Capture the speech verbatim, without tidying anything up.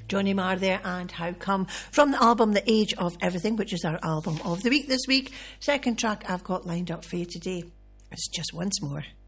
Johnny Marr there, and How Come, from the album The Age of Everything, which is our album of the week this week. Second track I've got lined up for you today. It's Just Once More.